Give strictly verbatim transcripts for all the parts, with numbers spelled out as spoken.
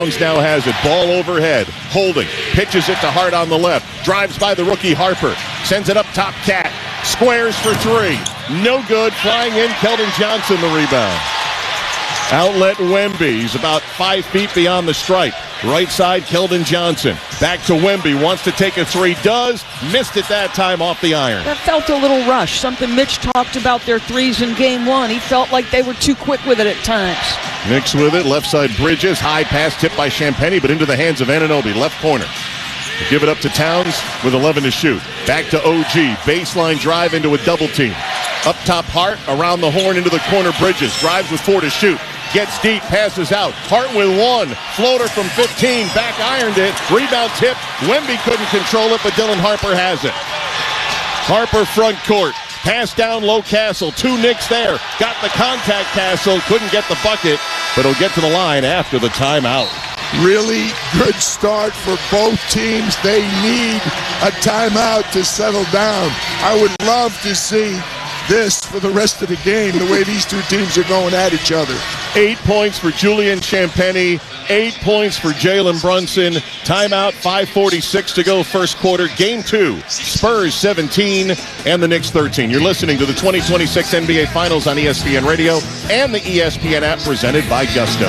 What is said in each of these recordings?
Now has it, ball overhead, holding, pitches it to Hart on the left, drives by the rookie Harper, sends it up top, Cat, squares for three, no good, flying in, Keldon Johnson the rebound. Outlet Wemby, he's about five feet beyond the stripe. Right side, Keldon Johnson. Back to Wemby, wants to take a three, does, missed it that time off the iron. That felt a little rush, something Mitch talked about their threes in game one. He felt like they were too quick with it at times. Knicks with it, left side Bridges, high pass tipped by Champagnie, but into the hands of Anunoby, left corner. Give it up to Towns with eleven to shoot. Back to O G, baseline drive into a double team. Up top Hart, around the horn into the corner Bridges, drives with four to shoot. Gets deep, passes out. Hart with one. Floater from fifteen. Back ironed it. Rebound tip. Wemby couldn't control it, but Dylan Harper has it. Harper front court. Pass down low, Castle. Two Knicks there. Got the contact, Castle. Couldn't get the bucket, but he'll get to the line after the timeout. Really good start for both teams. They need a timeout to settle down. I would love to see this for the rest of the game, the way these two teams are going at each other. Eight points for Julian Champagnie, eight points for Jalen Brunson. Timeout, five forty-six to go, first quarter. Game two, Spurs seventeen and the Knicks thirteen. You're listening to the twenty twenty-six N B A Finals on E S P N Radio and the E S P N app presented by Gusto.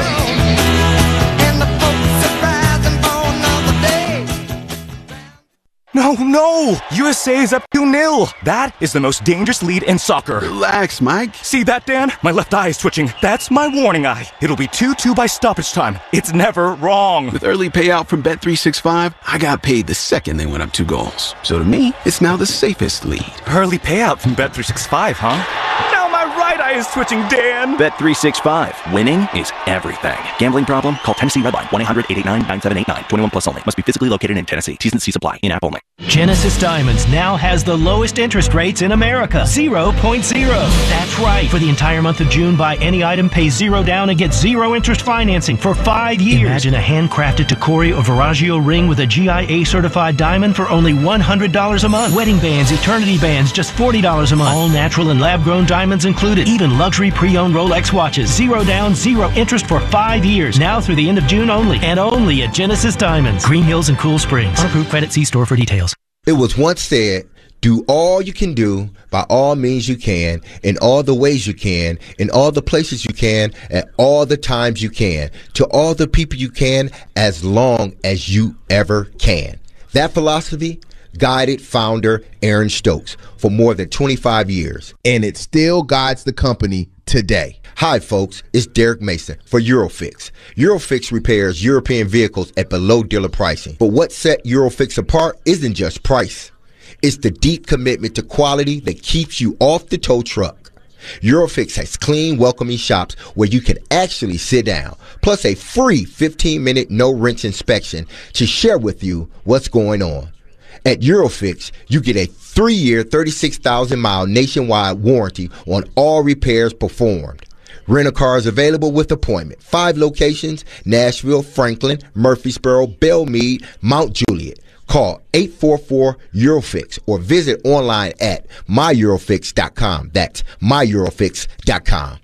No, no! U S A is up two nil. That is the most dangerous lead in soccer. Relax, Mike. See that, Dan? My left eye is twitching. That's my warning eye. It'll be two two by stoppage time. It's never wrong. With early payout from Bet three sixty-five, I got paid the second they went up two goals. So to me, it's now the safest lead. Early payout from Bet three sixty-five, huh? Now my right eye is twitching, Dan. Bet three sixty-five. Winning is everything. Gambling problem? Call Tennessee Redline. one eight hundred eight eight nine nine seven eight nine. twenty-one plus only. Must be physically located in Tennessee. T's and C's apply. In-app only. Genesis Diamonds now has the lowest interest rates in America. zero point zero. That's right. For the entire month of June, buy any item, pay zero down, and get zero interest financing for five years. Imagine a handcrafted Tacori or Veragio ring with a G I A certified diamond for only one hundred dollars a month. Wedding bands, eternity bands, just forty dollars a month. All natural and lab-grown diamonds included. Even luxury pre-owned Rolex watches. Zero down, zero interest for five years. Now through the end of June only. And only at Genesis Diamonds. Green Hills and Cool Springs. Unapproved credit. See store for details. It was once said, do all you can do by all means you can, in all the ways you can, in all the places you can, at all the times you can, to all the people you can, as long as you ever can. That philosophy guided founder Aaron Stokes for more than twenty-five years, and it still guides the company today. Hi, folks. It's Derek Mason for Eurofix. Eurofix repairs European vehicles at below dealer pricing. But what set Eurofix apart isn't just price. It's the deep commitment to quality that keeps you off the tow truck. Eurofix has clean, welcoming shops where you can actually sit down, plus a free fifteen-minute no-wrench inspection to share with you what's going on. At Eurofix, you get a three-year, thirty-six thousand mile nationwide warranty on all repairs performed. Rent-a-car available with appointment. Five locations: Nashville, Franklin, Murfreesboro, Belmead, Mount Juliet. Call eight four four Eurofix or visit online at my eurofix dot com. That's my eurofix dot com.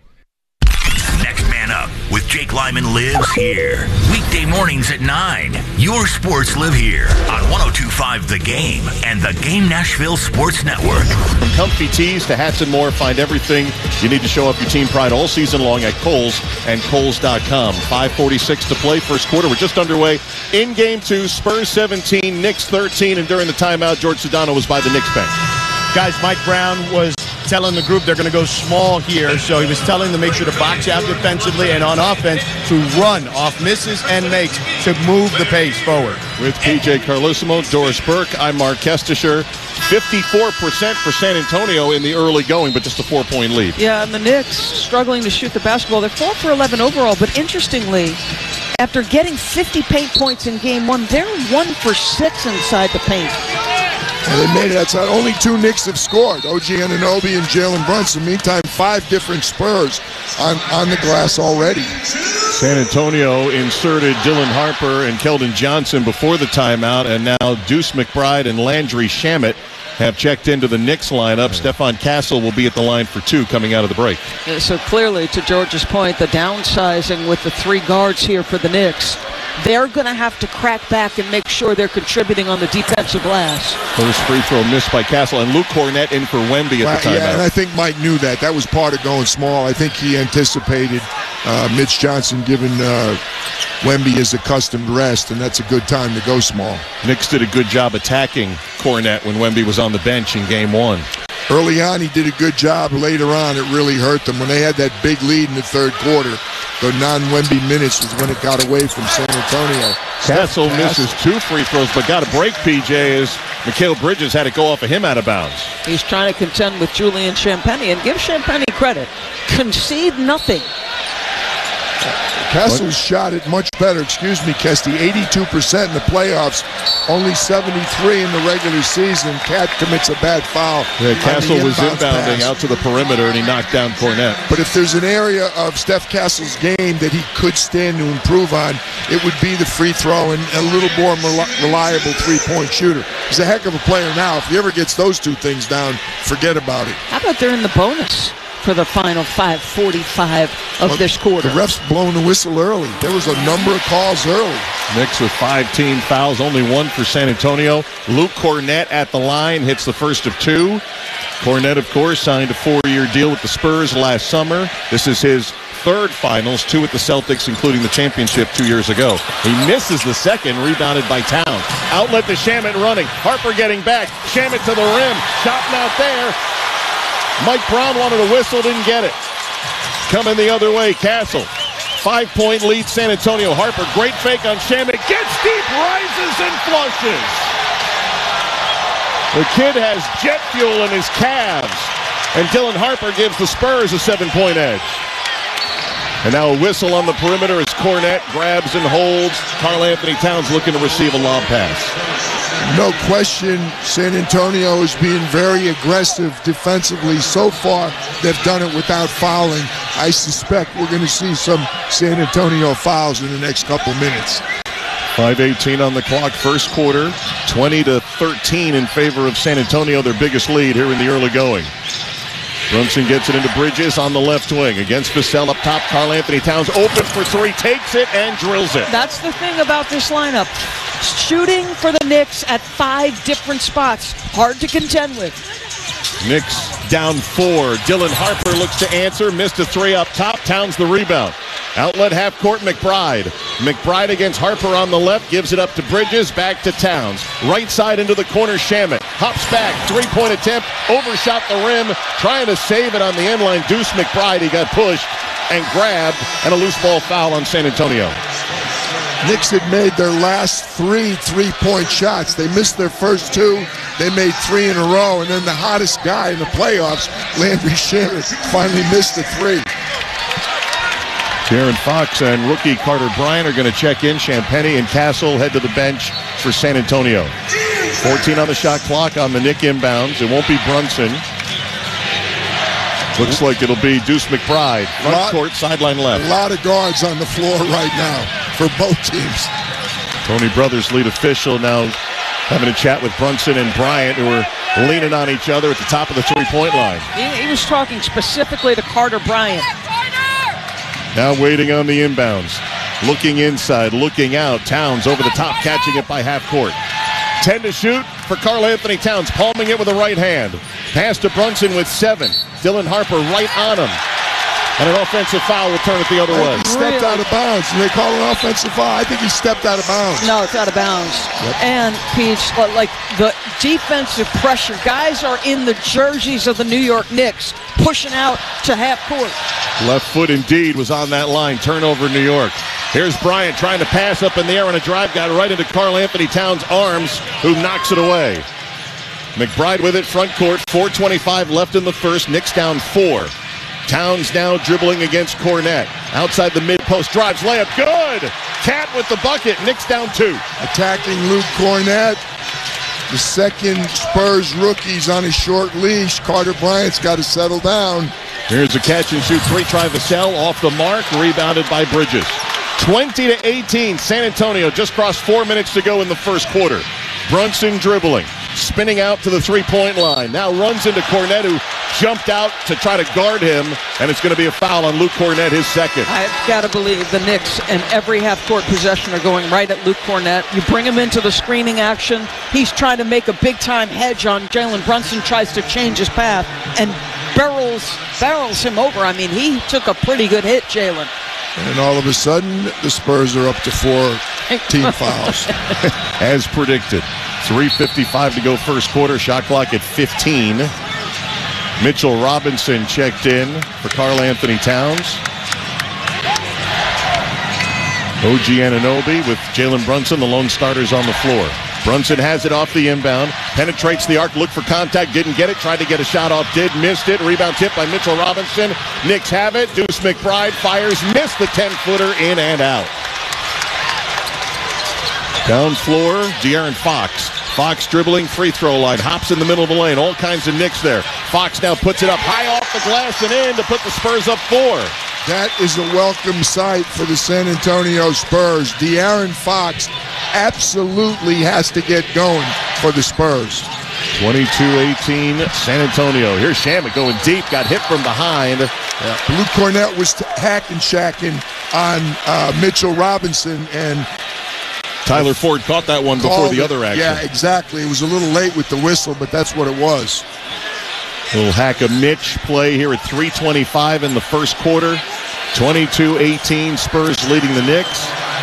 Next Man Up with Jake Lyman lives here. Weekday mornings at nine. Your sports live here on one oh two point five The Game and The Game Nashville Sports Network. From comfy tees to hats and more, find everything you need to show off your team pride all season long at Kohl's and Kohl's dot com. five forty-six to play, first quarter. We're just underway in game two. Spurs seventeen, Knicks thirteen, and during the timeout, George Sedano was by the Knicks bench. Guys, Mike Brown was telling the group they're going to go small here, so he was telling them to make sure to box out defensively and on offense to run off misses and makes to move the pace forward. With P J Carlosimo, Doris Burke, I'm Mark Kestisher. fifty-four percent for San Antonio in the early going, but just a four-point lead. Yeah, and the Knicks struggling to shoot the basketball. They're four for eleven overall, but interestingly, after getting fifty paint points in game one, they're one for six inside the paint. And they made it outside. Only two Knicks have scored, O G Anunoby and Jalen Brunson. Meantime, five different Spurs on, on the glass already. San Antonio inserted Dylan Harper and Keldon Johnson before the timeout, and now Deuce McBride and Landry Shamet have checked into the Knicks lineup. Stephon Castle will be at the line for two coming out of the break. So clearly, to George's point, the downsizing with the three guards here for the Knicks. they're going to have to crack back and make sure they're contributing on the defensive glass. First free throw missed by Castle, and Luke Cornett in for Wemby at Well, the timeout. yeah, and I think Mike knew that. That was part of going small. I think he anticipated uh, Mitch Johnson giving uh, Wemby his accustomed rest, and that's a good time to go small. Knicks did a good job attacking Cornett when Wemby was on the bench in game one. Early on, he did a good job. Later on, it really hurt them. When they had that big lead in the third quarter, the non-Wemby minutes was when it got away from San Antonio. Castle misses two free throws, but got a break, P J, as Mikal Bridges had it go off of him out of bounds. He's trying to contend with Julian Champagnie, and give Champagnie credit. Concede nothing. Castle shot it much better. Excuse me, Kesty. eighty-two percent in the playoffs, only seventy-three in the regular season. Cat commits a bad foul. Yeah, Castle was inbounds inbounding pass. out to the perimeter, and he knocked down Cornett. But if there's an area of Steph Castle's game that he could stand to improve on, it would be the free throw and a little more reliable three-point shooter. He's a heck of a player now. If he ever gets those two things down, forget about it. How about they're in the bonus for the final five forty-five of Well, this quarter? The refs blowing the whistle early. There was a number of calls early. Knicks with five team fouls, only one for San Antonio. Luke Cornett at the line, hits the first of two. Cornett, of course, signed a four-year deal with the Spurs last summer. This is his third finals, two with the Celtics, including the championship two years ago. He misses the second, rebounded by Towns. Outlet to Shamet running. Harper getting back. Shamet to the rim. Shot not there. Mike Brown wanted a whistle, didn't get it. Coming the other way, Castle. Five-point lead, San Antonio. Harper, great fake on Shamet. Gets deep, rises and flushes. The kid has jet fuel in his calves. And Dylan Harper gives the Spurs a seven-point edge. And now a whistle on the perimeter as Cornett grabs and holds. Karl Anthony Towns looking to receive a lob pass. No question, San Antonio is being very aggressive defensively. So far, they've done it without fouling. I suspect we're going to see some San Antonio fouls in the next couple minutes. five eighteen on the clock, first quarter. twenty to thirteen in favor of San Antonio, their biggest lead here in the early going. Brunson gets it into Bridges on the left wing. Against Vassell up top, Karl Anthony Towns open for three, takes it and drills it. That's the thing about this lineup. Shooting for the Knicks at five different spots. Hard to contend with. Knicks down four. Dylan Harper looks to answer. Missed a three up top. Towns the rebound. Outlet half court, McBride. McBride against Harper on the left. Gives it up to Bridges. Back to Towns. Right side into the corner, Shamet. Hops back. Three-point attempt. Overshot the rim. Trying to save it on the end line. Deuce McBride. He got pushed and grabbed. And a loose ball foul on San Antonio. Knicks had made their last three three-point shots. They missed their first two. They made three in a row. And then the hottest guy in the playoffs, Landry Shamet, finally missed a three. De'Aaron Fox and rookie Carter Bryant are going to check in. Champagnie and Castle head to the bench for San Antonio. fourteen on the shot clock on the Knick inbounds. It won't be Brunson. Looks like it'll be Deuce McBride. Front lot, court, sideline left. A lot of guards on the floor right now for both teams. Tony Brothers, lead official, now having a chat with Brunson and Bryant, who are leaning on each other at the top of the three-point line. He, he was talking specifically to Carter Bryant. Now waiting on the inbounds. Looking inside, looking out. Towns over the top, catching it by half court. ten to shoot for Karl Anthony Towns, palming it with the right hand. Pass to Brunson with seven. Dylan Harper right on him. And an offensive foul will turn it the other way. He stepped out of bounds. Do they call an offensive foul? I think he stepped out of bounds. No, it's out of bounds. Yep. And, Peach, like the defensive pressure, guys are in the jerseys of the New York Knicks, pushing out to half court. Left foot indeed was on that line. Turnover, New York. Here's Bryant trying to pass up in the air on a drive. Got right into Karl Anthony Towns' arms, who knocks it away. McBride with it, front court. four twenty-five left in the first. Knicks down four. Towns now dribbling against Cornett. Outside the mid-post, drives, layup, good! Cat with the bucket, Knicks down two. Attacking Luke Cornett. The second Spurs rookie's on a short leash. Carter Bryant's got to settle down. Here's a catch and shoot three. Try Vassell off the mark, rebounded by Bridges. twenty to eighteen, San Antonio just crossed four minutes to go in the first quarter. Brunson dribbling. spinning out to the three-point line. Now runs into Cornette, who jumped out to try to guard him, and it's going to be a foul on Luke Cornette, his second. I've got to believe the Knicks in every half-court possession are going right at Luke Cornette. You bring him into the screening action. He's trying to make a big-time hedge on Jalen Brunson, tries to change his path, and barrels, barrels him over. I mean, he took a pretty good hit, Jalen. And all of a sudden, the Spurs are up to four team fouls. As predicted. three fifty-five to go first quarter. Shot clock at fifteen. Mitchell Robinson checked in for Karl Anthony Towns. O G Anunoby with Jalen Brunson, the lone starters on the floor. Brunson has it off the inbound, penetrates the arc, looked for contact, didn't get it, tried to get a shot off, did, missed it. Rebound tip by Mitchell Robinson. Knicks have it. Deuce McBride fires, missed the ten-footer, in and out. Down floor, De'Aaron Fox. Fox dribbling, free throw line, hops in the middle of the lane, all kinds of Knicks there. Fox now puts it up high off the glass and in to put the Spurs up four. That is a welcome sight for the San Antonio Spurs. De'Aaron Fox absolutely has to get going for the Spurs. twenty-two eighteen San Antonio. Here's Shamet going deep, got hit from behind. Yeah. Luke Cornette was t- hacking shacking on uh, Mitchell Robinson, and Tyler Ford caught that one before the other action. Yeah, exactly. It was a little late with the whistle, but that's what it was. Little hack-a-Mitch play here at three twenty-five in the first quarter. twenty-two eighteen, Spurs leading the Knicks.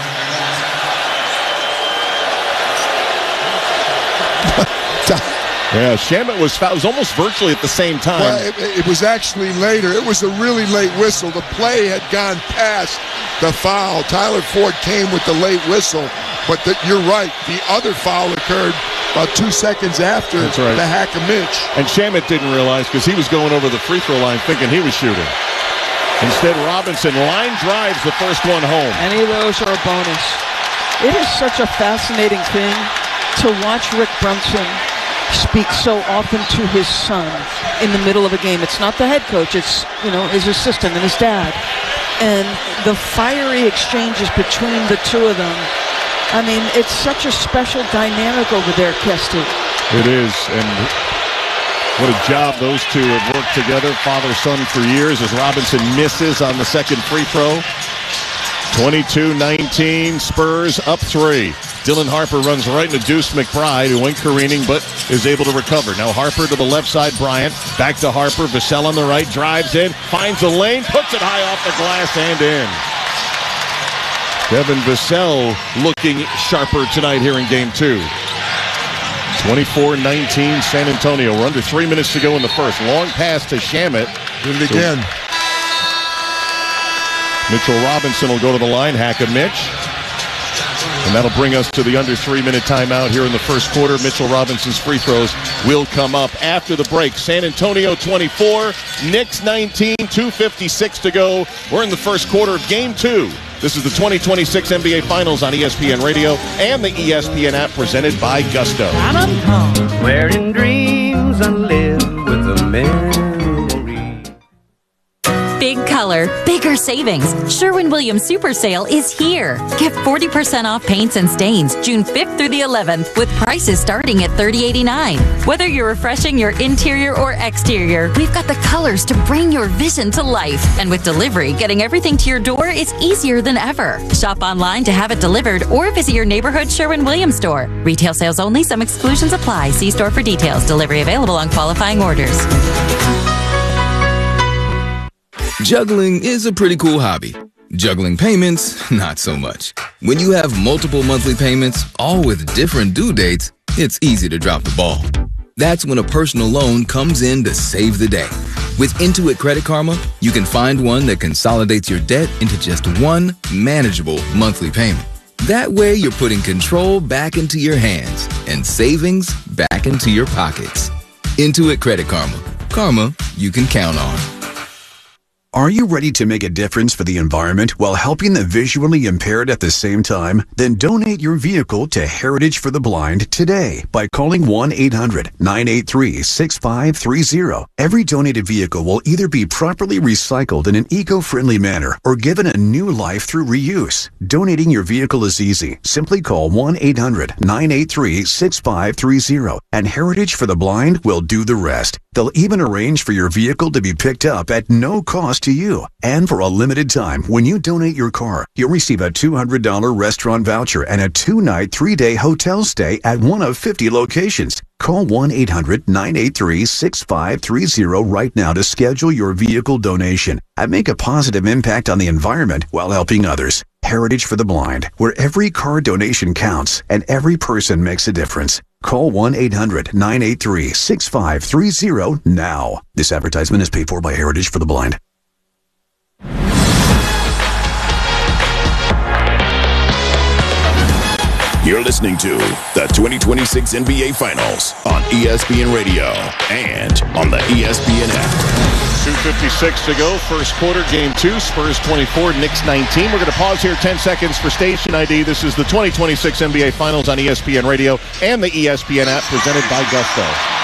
Yeah, Shamet was fouled. It was almost virtually at the same time. Well, it, it was actually later. It was a really late whistle. The play had gone past the foul. Tyler Ford came with the late whistle, but the, you're right. The other foul occurred about two seconds after That's right. the hack of Mitch. And Shamet didn't realize because he was going over the free throw line thinking he was shooting. Instead, Robinson line drives the first one home. Any of those are a bonus. It is such a fascinating thing to watch Rick Brunson speak so often to his son in the middle of a game. It's not the head coach, it's, you know, his assistant and his dad. And the fiery exchanges between the two of them, I mean, it's such a special dynamic over there, Kesty. It is, and what a job those two have worked together, father-son, for years, as Robinson misses on the second free throw. twenty-two nineteen, Spurs up three. Dylan Harper runs right into Deuce McBride, who went careening but is able to recover. Now Harper to the left side, Bryant. Back to Harper. Vassell on the right, drives in, finds a lane, puts it high off the glass and in. Devin Vassell looking sharper tonight here in game two. twenty-four nineteen San Antonio. We're under three minutes to go in the first. Long pass to Shamet. Did it again. Mitchell Robinson will go to the line, hack a Mitch. And that'll bring us to the under three-minute timeout here in the first quarter. Mitchell Robinson's free throws will come up after the break. San Antonio twenty-four, Knicks nineteen, two fifty-six to go. We're in the first quarter of game two. This is the twenty twenty-six N B A Finals on E S P N Radio and the E S P N app presented by Gusto. Wearing dreams and live with a memory. Big color, bigger savings. Sherwin-Williams Super Sale is here. Get forty percent off paints and stains June fifth through the eleventh with prices starting at thirty eighty-nine. Whether you're refreshing your interior or exterior, we've got the colors to bring your vision to life. And with delivery, getting everything to your door is easier than ever. Shop online to have it delivered or visit your neighborhood Sherwin-Williams store. Retail sales only. Some exclusions apply. See store for details. Delivery available on qualifying orders. Juggling is a pretty cool hobby. Juggling payments, not so much. When you have multiple monthly payments, all with different due dates, it's easy to drop the ball. That's when a personal loan comes in to save the day. With Intuit Credit Karma, you can find one that consolidates your debt into just one manageable monthly payment. That way, you're putting control back into your hands and savings back into your pockets. Intuit Credit Karma. Karma you can count on. Are you ready to make a difference for the environment while helping the visually impaired at the same time? Then donate your vehicle to Heritage for the Blind today by calling one eight hundred nine eight three six five three zero. Every donated vehicle will either be properly recycled in an eco-friendly manner or given a new life through reuse. Donating your vehicle is easy. Simply call one eight hundred nine eight three six five three zero and Heritage for the Blind will do the rest. They'll even arrange for your vehicle to be picked up at no cost to you. And for a limited time, when you donate your car, you'll receive a two hundred dollars restaurant voucher and a two-night, three-day hotel stay at one of fifty locations. Call one eight hundred nine eight three six five three zero right now to schedule your vehicle donation and make a positive impact on the environment while helping others. Heritage for the Blind, where every car donation counts and every person makes a difference. Call one eight hundred nine eight three six five three zero now. This advertisement is paid for by Heritage for the Blind. You're listening to the twenty twenty-six N B A Finals on E S P N Radio and on the E S P N app. two fifty-six to go, first quarter, game two, Spurs twenty-four, Knicks nineteen. We're going to pause here ten seconds for station I D. This is the twenty twenty-six N B A Finals on E S P N Radio and the E S P N app, presented by Gusto.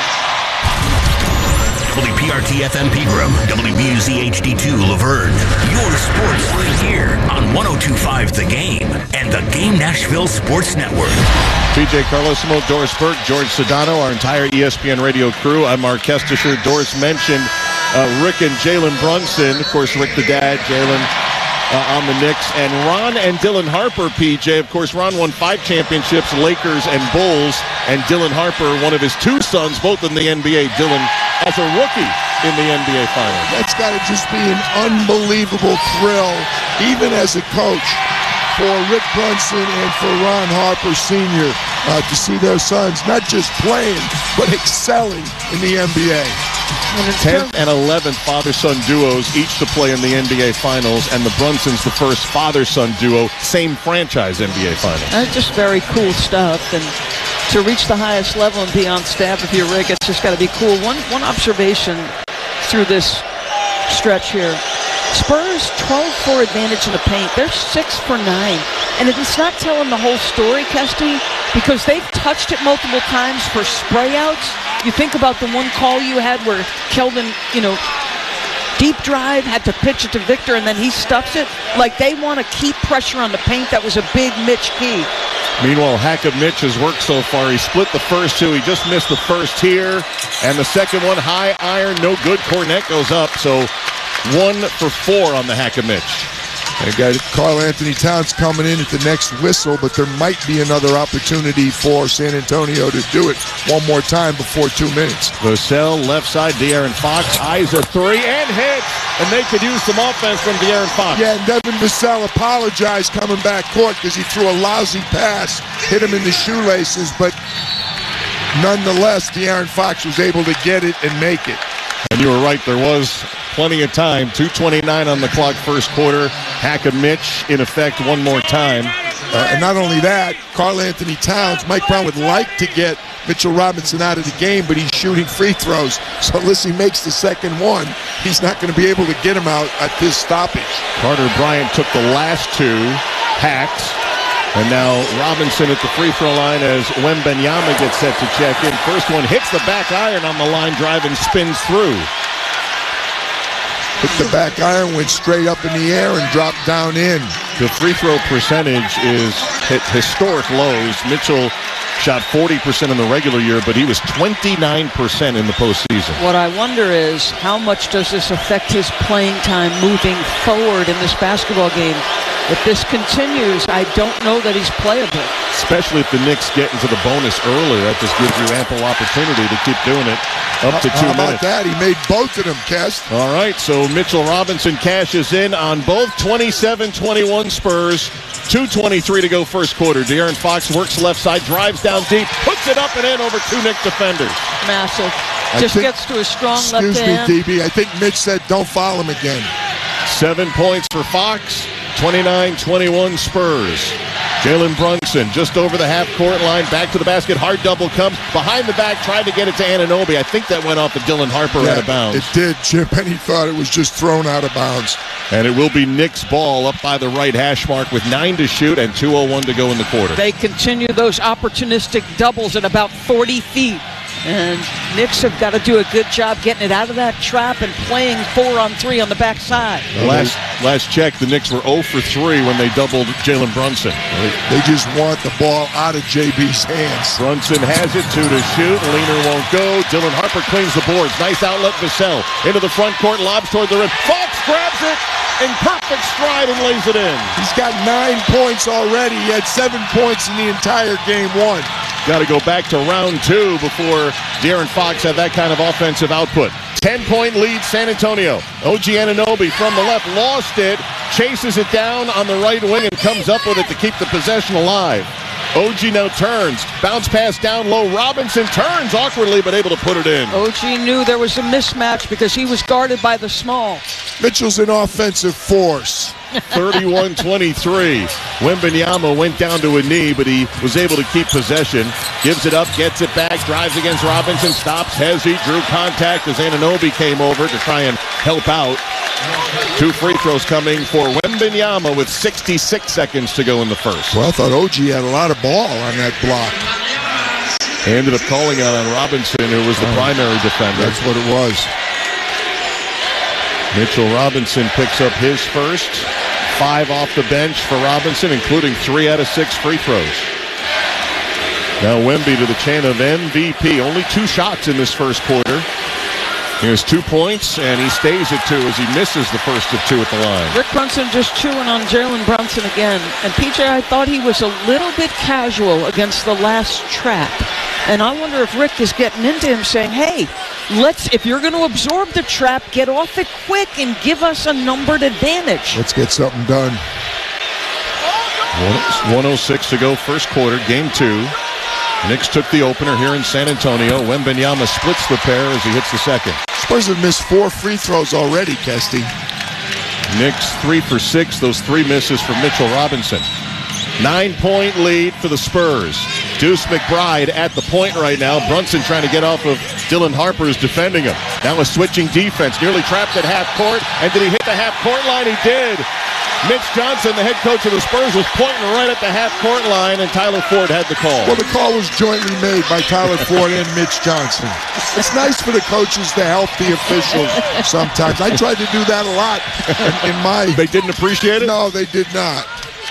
W P R T F M Pegram, W B U Z H D two Laverne. Your sports right here on one oh two point five The Game and the Game Nashville Sports Network. P J Carlosimo, Doris Burke, George Sedano, our entire E S P N Radio crew. I'm Mark Kestisher. Doris mentioned uh, Rick and Jalen Brunson. Of course, Rick the dad, Jalen uh, on the Knicks. And Ron and Dylan Harper, P J. Of course, Ron won five championships, Lakers and Bulls. And Dylan Harper, one of his two sons, both in the N B A. Dylan as a rookie in the N B A Finals. That's got to just be an unbelievable thrill, even as a coach, for Rick Brunson and for Ron Harper Senior uh, to see their sons not just playing, but excelling in the N B A. tenth and eleventh father-son duos, each to play in the N B A Finals, and the Brunsons, the first father-son duo, same franchise N B A Finals. That's just very cool stuff, and to reach the highest level and be on staff with your Rick, it's just got to be cool. One one observation through this stretch here. Spurs twelve four advantage in the paint. They're six for nine. And it's not telling the whole story, Kesty, because they've touched it multiple times for spray outs. You think about the one call you had where Keldon, you know, deep drive, had to pitch it to Victor, and then he stuffs it. Like, they want to keep pressure on the paint. That was a big Mitch key. Meanwhile, Hackett Mitch has worked so far. He split the first two. He just missed the first here. And the second one, high iron, no good. Cornette goes up. So one for four on the Hackett Mitch. They've got Karl Anthony Towns coming in at the next whistle, but there might be another opportunity for San Antonio to do it one more time before two minutes. Vassell, left side, De'Aaron Fox, eyes a three, and hits. And they could use some offense from De'Aaron Fox. Yeah, and Devin Vassell apologized coming back court because he threw a lousy pass, hit him in the shoelaces, but nonetheless, De'Aaron Fox was able to get it and make it. And you were right, there was plenty of time. two twenty-nine on the clock, first quarter. Hackett Mitch, in effect, one more time. Uh, and not only that, Karl Anthony Towns, Mike Brown would like to get Mitchell Robinson out of the game, but he's shooting free throws. So unless he makes the second one, he's not going to be able to get him out at this stoppage. Carter Bryant took the last two hacks. And now Robinson at the free throw line as Wembanyama gets set to check in. First one hits the back iron on the line drive and spins through. Hit the back iron, went straight up in the air and dropped down in. The free throw percentage is hit historic lows. Mitchell shot forty percent in the regular year, but he was twenty-nine percent in the postseason. What I wonder is, how much does this affect his playing time moving forward in this basketball game? If this continues, I don't know that he's playable. Especially if the Knicks get into the bonus early. That just gives you ample opportunity to keep doing it up to two How about minutes. that? He made both of them, Kest. All right, so Mitchell Robinson cashes in on both. Twenty-seven twenty-one Spurs. two twenty-three to go first quarter. De'Aaron Fox works left side, drives down deep, puts it up and in over two Knicks defenders. Massive. I Just think- gets to a strong left Excuse me, hand. D B. I think Mitch said don't foul him again. Seven points for Fox. twenty-nine twenty-one Spurs. Jalen Brunson just over the half-court line, back to the basket. Hard double comes behind the back, tried to get it to Anunoby. I think that went off of Dylan Harper yeah, out of bounds. It did. Champagnie thought it was just thrown out of bounds. And it will be Knicks ball up by the right hash mark with nine to shoot and two oh one to go in the quarter. They continue those opportunistic doubles at about forty feet. And Knicks have got to do a good job getting it out of that trap and playing four on three on the backside. Last last check, the Knicks were oh for three when they doubled Jalen Brunson. They just want the ball out of J B's hands. Brunson has it, two to shoot. Leaner won't go. Dylan Harper cleans the boards. Nice outlet, Vassell. Into the front court, lobs toward the rim. Fox grabs it in perfect stride and lays it in. He's got nine points already. He had seven points in the entire game one. Got to go back to round two before De'Aaron Fox had that kind of offensive output. ten-point lead, San Antonio. O G Anunoby from the left lost it, chases it down on the right wing and comes up with it to keep the possession alive. O G now turns, bounce pass down low. Robinson turns awkwardly but able to put it in. O G knew there was a mismatch because he was guarded by the small. Mitchell's an offensive force. thirty-one twenty-three. Wembanyama went down to a knee, but he was able to keep possession. Gives it up, gets it back, drives against Robinson, stops, Hezzy, drew contact as Anunoby came over to try and help out. Two free throws coming for Wembanyama with sixty-six seconds to go in the first. Well, I thought O G had a lot of ball on that block. They ended up calling out on Robinson, who was the oh, primary defender. That's what it was. Mitchell Robinson picks up his first. Five off the bench for Robinson, including three out of six free throws. Now Wemby to the chain of M V P. Only two shots in this first quarter. He has two points, and he stays at two as he misses the first of two at the line. Rick Brunson just chewing on Jalen Brunson again. And P J, I thought he was a little bit casual against the last trap. And I wonder if Rick is getting into him saying, hey, let's, if you're going to absorb the trap, get off it quick and give us a numbered advantage. Let's get something done. one oh six to go, first quarter, game two. Knicks took the opener here in San Antonio. Wembanyama splits the pair as he hits the second. Spurs have missed four free throws already, Kesty. Knicks three for six, those three misses from Mitchell Robinson. Nine-point lead for the Spurs. Deuce McBride at the point right now. Brunson trying to get off of Dylan Harper, who's defending him. Now a switching defense, nearly trapped at half court. And did he hit the half court line? He did. Mitch Johnson, the head coach of the Spurs, was pointing right at the half court line, and Tyler Ford had the call. Well, the call was jointly made by Tyler Ford and Mitch Johnson. It's nice for the coaches to help the officials sometimes. I tried to do that a lot in, in my... They didn't appreciate it? No, they did not.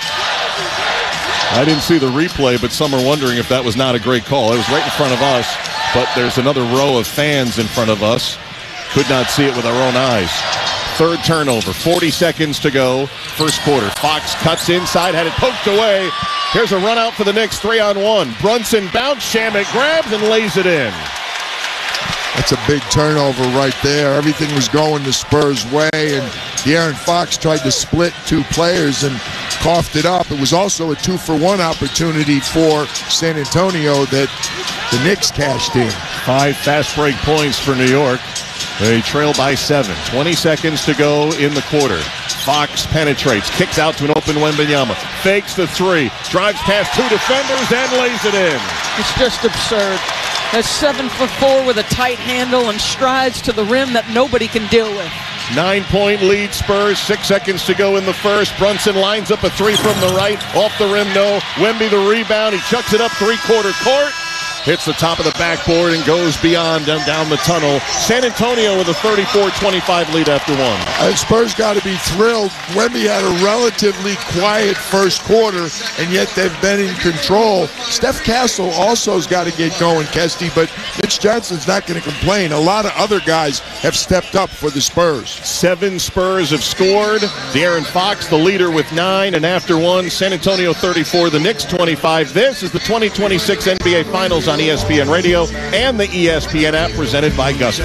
I didn't see the replay, but some are wondering if that was not a great call. It was right in front of us, but there's another row of fans in front of us. Could not see it with our own eyes. Third turnover, forty seconds to go, first quarter. Fox cuts inside, had it poked away. Here's a run out for the Knicks, three on one. Brunson bounce, Shamet grabs and lays it in. That's a big turnover right there. Everything was going the Spurs' way, and De'Aaron Fox tried to split two players and coughed it up. It was also a two-for-one opportunity for San Antonio that the Knicks cashed in. Five fast break points for New York. They trail by seven. twenty seconds to go in the quarter. Fox penetrates, kicks out to an open Wembanyama, fakes the three, drives past two defenders, and lays it in. It's just absurd. That's seven foot four with a tight handle and strides to the rim that nobody can deal with. Nine-point lead, Spurs. Six seconds to go in the first. Brunson lines up a three from the right. Off the rim, no. Wemby the rebound. He chucks it up three-quarter court. Hits the top of the backboard and goes beyond down, down the tunnel. San Antonio with a thirty-four twenty-five lead after one. And Spurs got to be thrilled. Wemby had a relatively quiet first quarter, and yet they've been in control. Steph Castle also has got to get going, Kesty, but Mitch Johnson's not going to complain. A lot of other guys have stepped up for the Spurs. Seven Spurs have scored. De'Aaron Fox, the leader, with nine, and after one, San Antonio thirty-four, the Knicks twenty-five. This is the twenty twenty-six N B A Finals on E S P N Radio and the E S P N app, presented by Gusto.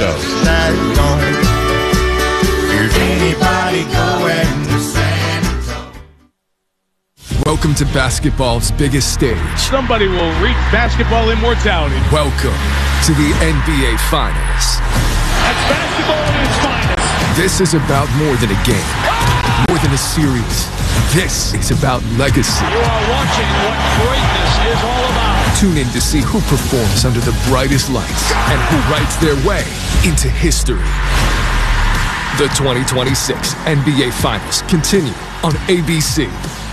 Welcome to basketball's biggest stage. Somebody will reach basketball immortality. Welcome to the N B A Finals. That's basketball at its finest. This is about more than a game, more than a series. This is about legacy. You are watching what greatness is all about. Tune in to see who performs under the brightest lights and who writes their way into history. The twenty twenty-six N B A Finals continue on A B C.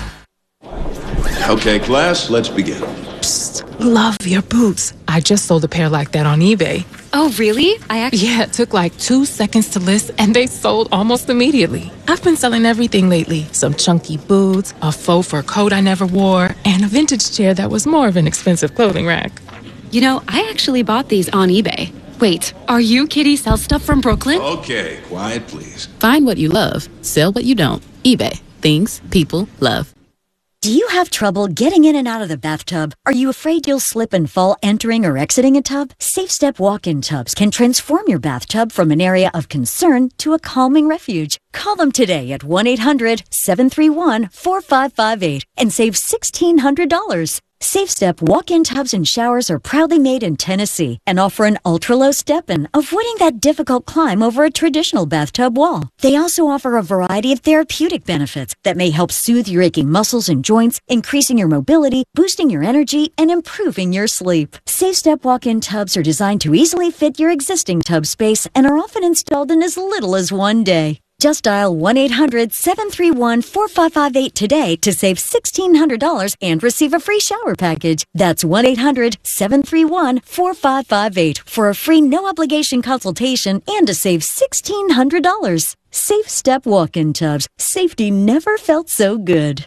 Okay, class, let's begin. Psst, love your boots. I just sold a pair like that on eBay. Oh, really? I actually... Yeah, it took like two seconds to list, and they sold almost immediately. I've been selling everything lately. Some chunky boots, a faux fur coat I never wore, and a vintage chair that was more of an expensive clothing rack. You know, I actually bought these on eBay. Wait, are you Kitty Sell Stuff from Brooklyn? Okay, quiet, please. Find what you love, sell what you don't. eBay. Things people love. Do you have trouble getting in and out of the bathtub? Are you afraid you'll slip and fall entering or exiting a tub? SafeStep walk-in tubs can transform your bathtub from an area of concern to a calming refuge. Call them today at one eight hundred seven three one four five five eight and save sixteen hundred dollars. SafeStep walk-in tubs and showers are proudly made in Tennessee and offer an ultra-low step-in, avoiding that difficult climb over a traditional bathtub wall. They also offer a variety of therapeutic benefits that may help soothe your aching muscles and joints, increasing your mobility, boosting your energy, and improving your sleep. SafeStep walk-in tubs are designed to easily fit your existing tub space and are often installed in as little as one day. Just dial one eight hundred seven three one four five five eight today to save sixteen hundred dollars and receive a free shower package. That's one eight hundred seven three one four five five eight for a free no-obligation consultation and to save sixteen hundred dollars. Safe Step walk-in tubs. Safety never felt so good.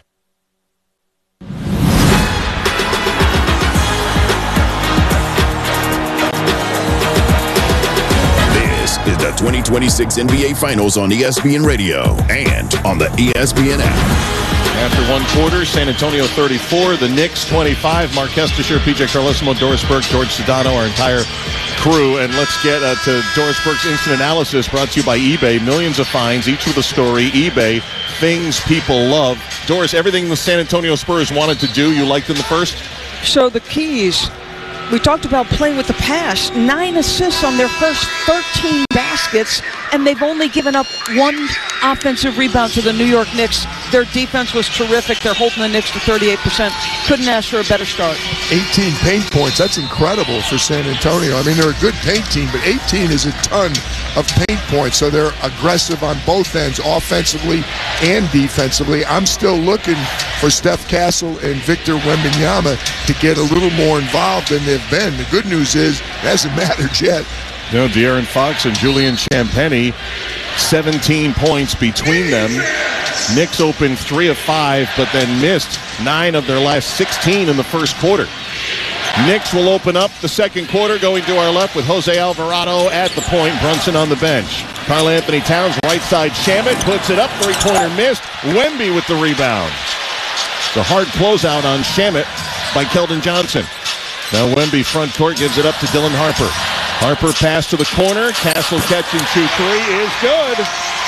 Is the twenty twenty-six N B A Finals on E S P N Radio and on the E S P N app. After one quarter, San Antonio thirty-four, the Knicks twenty-five. Mark Kestisher, P J Carlesimo, Doris Burke, George Sedano, our entire crew. And let's get uh, to Doris Burke's instant analysis, brought to you by eBay. Millions of finds, each with a story. eBay, things people love. Doris, everything the San Antonio Spurs wanted to do, you liked in the first? So the keys... We talked about playing with the pass. Nine assists on their first thirteen baskets, and they've only given up one offensive rebound to the New York Knicks. Their defense was terrific. They're holding the Knicks to thirty-eight percent. Couldn't ask for a better start. eighteen paint points. That's incredible for San Antonio. I mean, they're a good paint team, but eighteen is a ton of paint points. So they're aggressive on both ends, offensively and defensively. I'm still looking for Steph Castle and Victor Wembanyama to get a little more involved than they've been. The good news is it hasn't mattered yet. You know, De'Aaron Fox and Julian Champagnie, seventeen points between them. Knicks opened three of five, but then missed nine of their last sixteen in the first quarter. Knicks will open up the second quarter, going to our left with Jose Alvarado at the point, Brunson on the bench. Karl Anthony Towns, right side, Shamet puts it up, three-pointer missed. Wemby with the rebound. The hard closeout on Shamet by Keldon Johnson. Now Wemby front court gives it up to Dylan Harper. Harper pass to the corner. Castle catch and shoot three is good.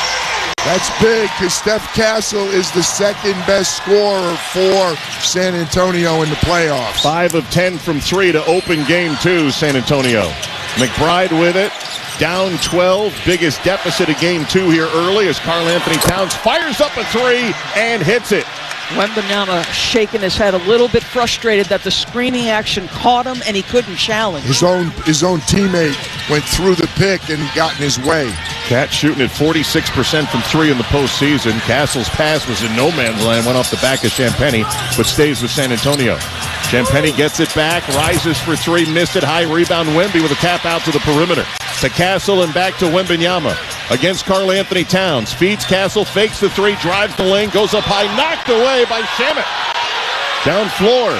That's big because Steph Castle is the second best scorer for San Antonio in the playoffs. Five of ten from three to open game two, San Antonio. McBride with it. Down twelve. Biggest deficit of game two here early as Karl Anthony Towns fires up a three and hits it. Wembanyama shaking his head, a little bit frustrated that the screening action caught him and he couldn't challenge. His own his own teammate went through the pick and he got in his way. Cat shooting at forty-six percent from three in the postseason. Castle's pass was in no man's land, went off the back of Champagnie, but stays with San Antonio. Champagnie gets it back, rises for three, missed it, high rebound. Wemby with a tap out to the perimeter. To Castle and back to Wembanyama. Against Karl Anthony Towns. Feeds Castle, fakes the three, drives the lane, goes up high, knocked away by Shamet. Down floor.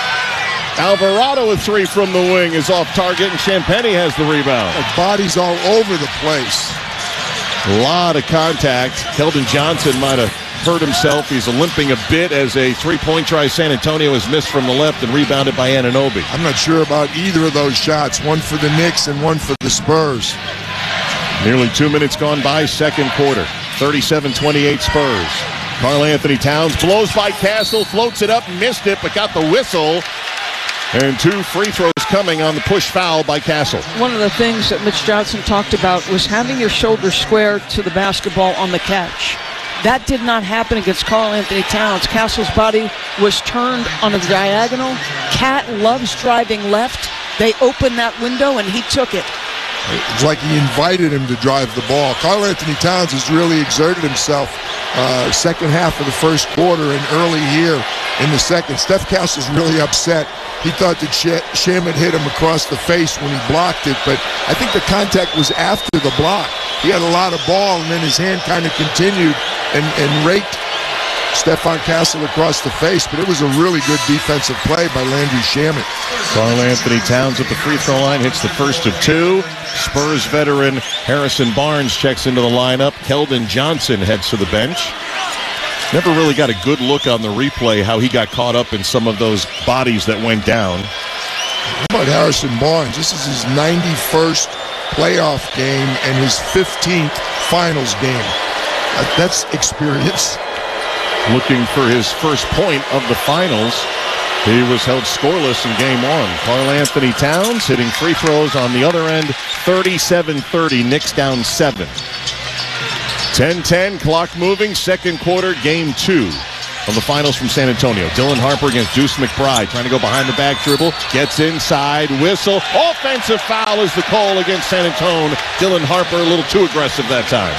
Alvarado with three from the wing is off target, and Champagnie has the rebound. The body's all over the place. A lot of contact. Keldon Johnson might have hurt himself. He's limping a bit as a three-point try San Antonio is missed from the left and rebounded by Anunoby. I'm not sure about either of those shots, one for the Knicks and one for the Spurs. Nearly two minutes gone by, second quarter. thirty-seven twenty-eight Spurs. Karl Anthony Towns blows by Castle, floats it up, missed it, but got the whistle. And two free throws coming on the push foul by Castle. One of the things that Mitch Johnson talked about was having your shoulder square to the basketball on the catch. That did not happen against Karl Anthony Towns. Castle's body was turned on a diagonal. Cat loves driving left. They opened that window, and he took it. It's like he invited him to drive the ball. Karl Anthony Towns has really exerted himself uh, second half of the first quarter and early here in the second. Steph Castle's really upset. He thought that Shamet hit him across the face when he blocked it, but I think the contact was after the block. He had a lot of ball, and then his hand kind of continued and, and raked Stephon Castle across the face, but it was a really good defensive play by Landry Shamet. Karl Anthony Towns at the free throw line hits the first of two. Spurs veteran Harrison Barnes checks into the lineup. Keldon Johnson heads to the bench. Never really got a good look on the replay how he got caught up in some of those bodies that went down. How about Harrison Barnes? This is his ninety-first playoff game and his fifteenth finals game. That's experience. Looking for his first point of the finals. He was held scoreless in game one. Karl Anthony Towns hitting free throws on the other end. thirty-seven thirty, Knicks down seven. ten ten, clock moving, second quarter, game two of the finals from San Antonio. Dylan Harper against Deuce McBride, trying to go behind the back dribble, gets inside, whistle, offensive foul is the call against San Antonio. Dylan Harper a little too aggressive that time.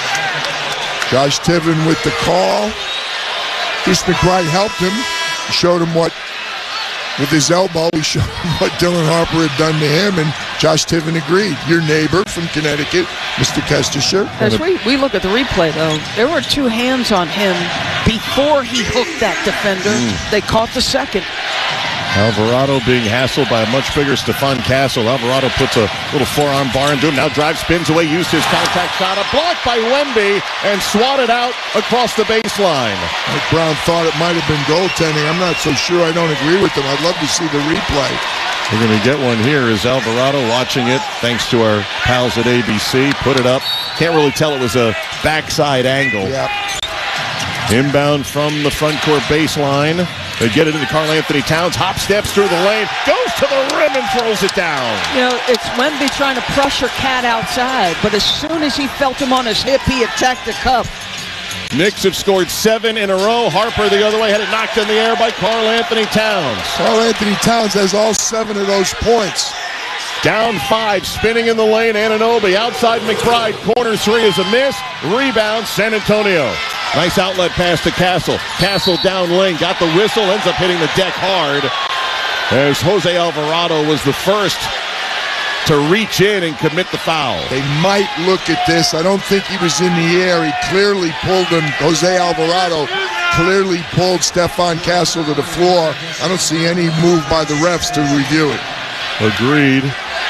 Josh Tiven with the call. Deuce McBride helped him, showed him what, with his elbow, he showed him what Dylan Harper had done to him, and Josh Tiven agreed. Your neighbor from Connecticut, Mister Kestisher. As we, we look at the replay, though, there were two hands on him before he hooked that defender. Mm. They caught the second. Alvarado being hassled by a much bigger Stephon Castle. Alvarado puts a little forearm bar into him. Now drives, spins away, used his contact shot. A block by Wemby and swatted out across the baseline. Mike Brown thought it might have been goaltending. I'm not so sure. I don't agree with him. I'd love to see the replay. We're going to get one here. Is Alvarado watching it, thanks to our pals at A B C. Put it up. Can't really tell it was a backside angle. Yeah. Inbound from the front court baseline. They get it into Karl Anthony Towns. Hop steps through the lane. Goes to the rim and throws it down. You know, it's Wemby trying to pressure Cat outside, but as soon as he felt him on his hip, he attacked the cup. Knicks have scored seven in a row. Harper the other way had it knocked in the air by Karl Anthony Towns. Karl Anthony Towns has all seven of those points. Down five, spinning in the lane, Anunoby. Outside McBride, corner three is a miss. Rebound, San Antonio. Nice outlet pass to Castle. Castle down lane, got the whistle, ends up hitting the deck hard. As Jose Alvarado was the first to reach in and commit the foul. They might look at this. I don't think he was in the air. He clearly pulled him. Jose Alvarado clearly pulled Stephon Castle to the floor. I don't see any move by the refs to review it. Agreed.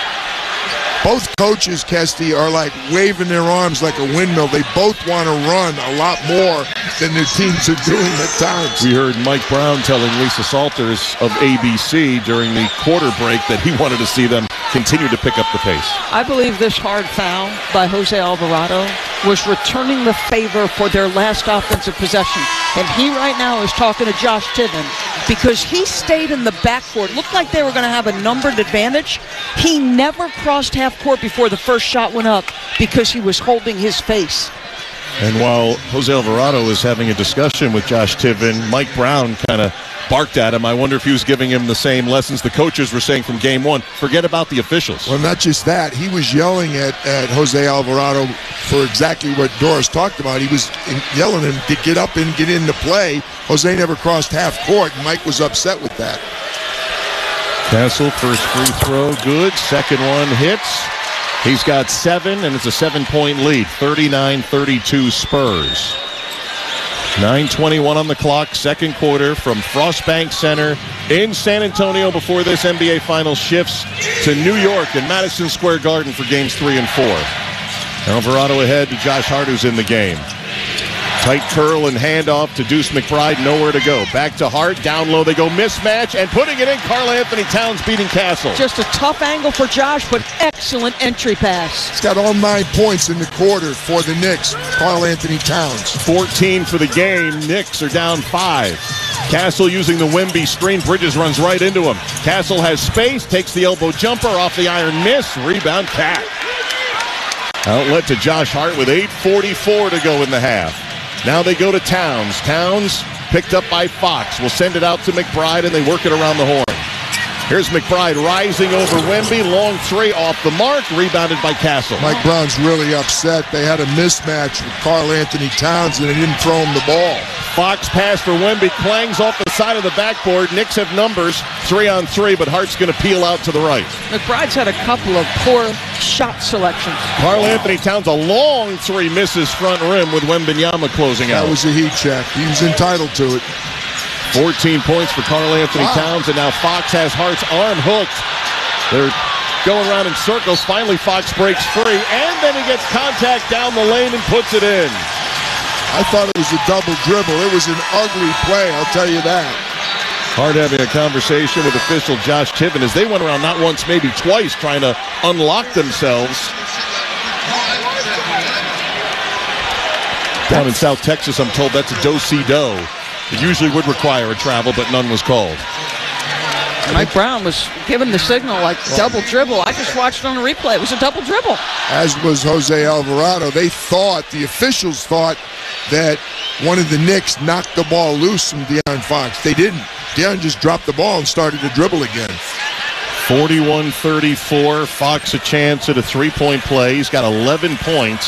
Both coaches, Kesty, are like waving their arms like a windmill. They both want to run a lot more than their teams are doing at times. We heard Mike Brown telling Lisa Salters of A B C during the quarter break that he wanted to see them continue to pick up the pace. I believe this hard foul by Jose Alvarado was returning the favor for their last offensive possession. And he right now is talking to Josh Tiven because he stayed in the backcourt. Looked like they were going to have a numbered advantage. He never crossed half court before the first shot went up because he was holding his face. And while Jose Alvarado is having a discussion with Josh Tiven, Mike Brown kind of barked at him. I wonder if he was giving him the same lessons the coaches were saying from game one. Forget about the officials. Well, not just that. He was yelling at, at Jose Alvarado for exactly what Doris talked about. He was yelling at him to get up and get into play. Jose never crossed half court, and Mike was upset with that. Castle, first free throw, good. Second one hits. He's got seven, and it's a seven-point lead, thirty-nine thirty-two Spurs. nine twenty-one on the clock, second quarter from Frostbank Center in San Antonio before this N B A Finals shifts to New York and Madison Square Garden for games three and four. Alvarado ahead to Josh Hart, who's in the game. Tight curl and handoff to Deuce McBride, nowhere to go. Back to Hart, down low they go, mismatch, and putting it in, Karl Anthony Towns beating Castle. Just a tough angle for Josh, but excellent entry pass. He's got all nine points in the quarter for the Knicks, Karl Anthony Towns. fourteen for the game, Knicks are down five. Castle using the Wemby screen, Bridges runs right into him. Castle has space, takes the elbow jumper off the iron miss, rebound Cat. Outlet to Josh Hart with eight forty-four to go in the half. Now they go to Towns. Towns picked up by Fox. Will send it out to McBride, and they work it around the horn. Here's McBride rising over Wemby. Long three off the mark. Rebounded by Castle. Mike Brown's really upset. They had a mismatch with Karl Anthony Towns, and they didn't throw him the ball. Fox pass for Wemby. Clangs off the side of the backboard. Knicks have numbers. Three on three, but Hart's going to peel out to the right. McBride's had a couple of poor shot selections. Karl Anthony Towns, a long three, misses front rim with Wembanyama closing out. That was a heat check. He was entitled to it. fourteen points for Karl Anthony wow. Towns, and now Fox has Hart's arm hooked. They're going around in circles. Finally, Fox breaks free, and then he gets contact down the lane and puts it in. I thought it was a double dribble. It was an ugly play, I'll tell you that. Hart having a conversation with official Josh Tibbin as they went around not once, maybe twice, trying to unlock themselves. Down in South Texas, I'm told that's a do-si-do. It usually would require a travel, but none was called. Mike Brown was given the signal like double dribble. I just watched it on a replay. It was a double dribble. As was Jose Alvarado. They thought, the officials thought, that one of the Knicks knocked the ball loose from De'Aaron Fox. They didn't. De'Aaron just dropped the ball and started to dribble again. forty-one thirty-four. Fox a chance at a three-point play. He's got eleven points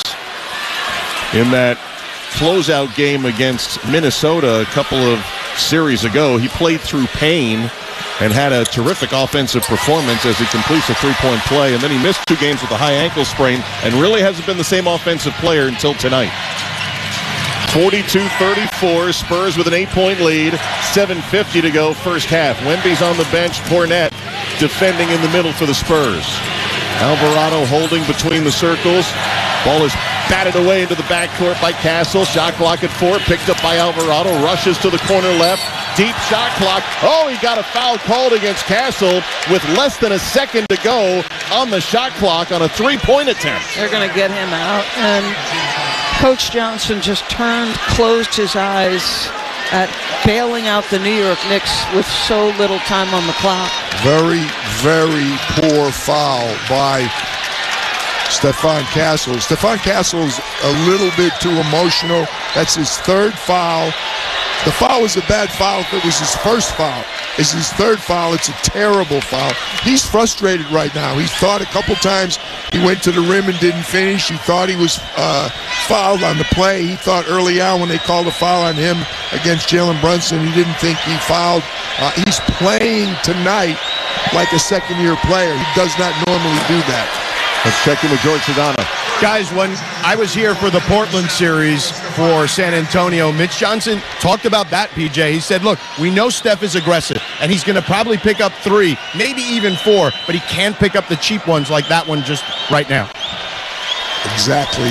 in that closeout game against Minnesota a couple of series ago. He played through pain and had a terrific offensive performance as he completes a three-point play. And then he missed two games with a high ankle sprain and really hasn't been the same offensive player until tonight. forty-two thirty-four, Spurs with an eight-point lead, seven fifty to go first half. Wemby's on the bench, Cornette defending in the middle for the Spurs. Alvarado holding between the circles. Ball is batted away into the backcourt by Castle. Shot clock at four, picked up by Alvarado. Rushes to the corner left. Deep shot clock. Oh, he got a foul called against Castle with less than a second to go on the shot clock on a three-point attempt. They're going to get him out. And Coach Johnson just turned, closed his eyes at bailing out the New York Knicks with so little time on the clock. Very, very poor foul by Stephon Castle. Stephon Castle's a little bit too emotional. That's his third foul. The foul was a bad foul if it was his first foul. It's his third foul. It's a terrible foul. He's frustrated right now. He thought a couple times he went to the rim and didn't finish. He thought he was uh, fouled on the play. He thought early on when they called a foul on him against Jalen Brunson, he didn't think he fouled. Uh, he's playing tonight like a second-year player. He does not normally do that. Let's check in with George Sedano. Guys, when I was here for the Portland series for San Antonio, Mitch Johnson talked about that, P J. He said, look, we know Steph is aggressive, and he's going to probably pick up three, maybe even four, but he can't pick up the cheap ones like that one just right now. Exactly.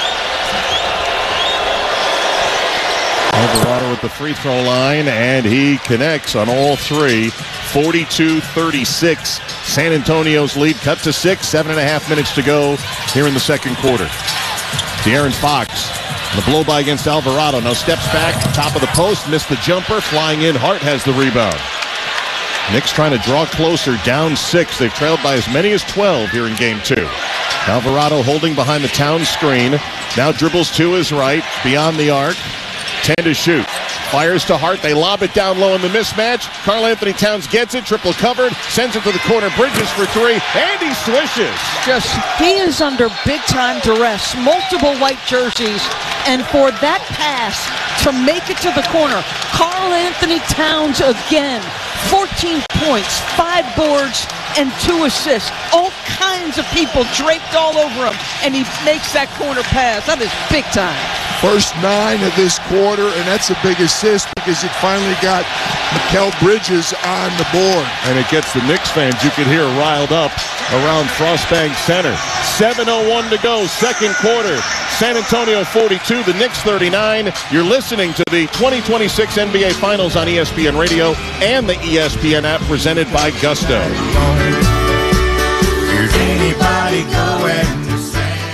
Alvarado at the free throw line, and he connects on all three. forty-two thirty-six. San Antonio's lead cut to six. Seven and a half minutes to go here in the second quarter. De'Aaron Fox, the blow-by against Alvarado. Now steps back, top of the post, missed the jumper. Flying in, Hart has the rebound. Knicks trying to draw closer, down six. They've trailed by as many as twelve here in game two. Alvarado holding behind the Towns screen. Now dribbles to his right, beyond the arc. ten to shoot. Fires to Hart. They lob it down low in the mismatch. Karl Anthony Towns gets it. Triple covered. Sends it to the corner. Bridges for three. And he swishes. Just, he is under big-time duress. Multiple white jerseys. And for that pass to make it to the corner, Karl Anthony Towns again. fourteen points, five boards, and two assists. All kinds of people draped all over him. And he makes that corner pass. That is big time. First nine of this quarter, and that's a big assist because it finally got Mikal Bridges on the board. And it gets the Knicks fans, you can hear, riled up around Frostbank Center. seven oh one to go, second quarter. San Antonio forty-two, the Knicks thirty-nine. You're listening to the twenty twenty-six N B A Finals on E S P N Radio and the E S P N app presented by Gusto. Here's anybody going to say.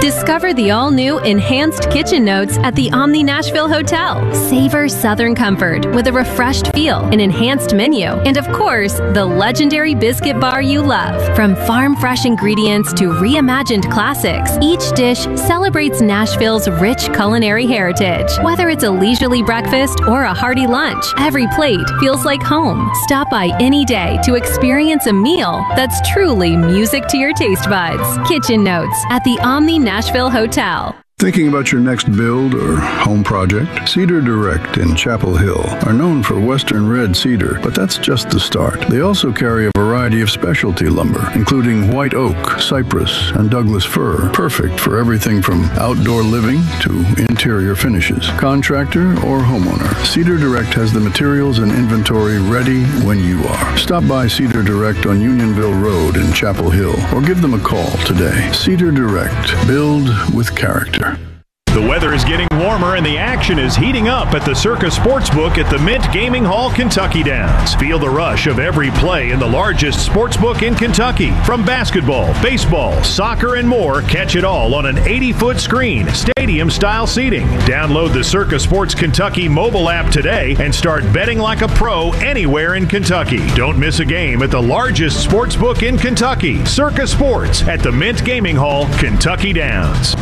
Discover the all-new Enhanced Kitchen Notes at the Omni Nashville Hotel. Savor Southern comfort with a refreshed feel, an enhanced menu, and of course, the legendary biscuit bar you love. From farm-fresh ingredients to reimagined classics, each dish celebrates Nashville's rich culinary heritage. Whether it's a leisurely breakfast or a hearty lunch, every plate feels like home. Stop by any day to experience a meal that's truly music to your taste buds. Kitchen Notes at the Omni Nashville Hotel. Thinking about your next build or home project? Cedar Direct in Chapel Hill are known for Western red cedar, but that's just the start. They also carry a variety of specialty lumber, including white oak, cypress, and Douglas fir, perfect for everything from outdoor living to interior finishes. Contractor or homeowner, Cedar Direct has the materials and inventory ready when you are. Stop by Cedar Direct on Unionville Road in Chapel Hill or give them a call today. Cedar Direct. Build with character. The weather is getting warmer and the action is heating up at the Circa Sportsbook at the Mint Gaming Hall, Kentucky Downs. Feel the rush of every play in the largest sportsbook in Kentucky. From basketball, baseball, soccer, and more, catch it all on an eighty-foot screen, stadium-style seating. Download the Circa Sports Kentucky mobile app today and start betting like a pro anywhere in Kentucky. Don't miss a game at the largest sportsbook in Kentucky, Circa Sports at the Mint Gaming Hall, Kentucky Downs.